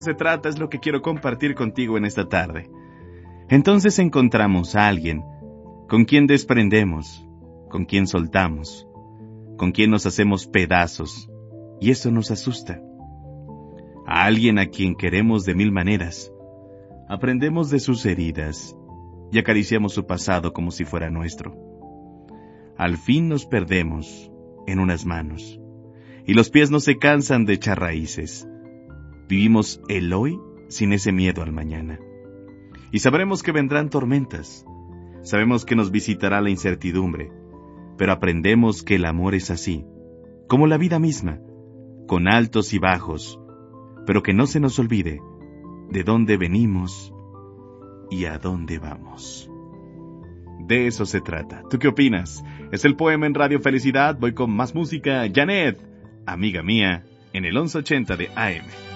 Se trata es lo que quiero compartir contigo en esta tarde. Entonces encontramos a alguien con quien desprendemos, con quien soltamos, con quien nos hacemos pedazos, y eso nos asusta. A alguien a quien queremos de mil maneras. Aprendemos de sus heridas y acariciamos su pasado como si fuera nuestro. Al fin nos perdemos en unas manos, y los pies no se cansan de echar raíces. Vivimos el hoy sin ese miedo al mañana. Y sabremos que vendrán tormentas. Sabemos que nos visitará la incertidumbre. Pero aprendemos que el amor es así, como la vida misma, con altos y bajos, pero que no se nos olvide de dónde venimos y a dónde vamos. De eso se trata. ¿Tú qué opinas? Es el poema en Radio Felicidad. Voy con más música. Janet, amiga mía, en el 1180 de AM.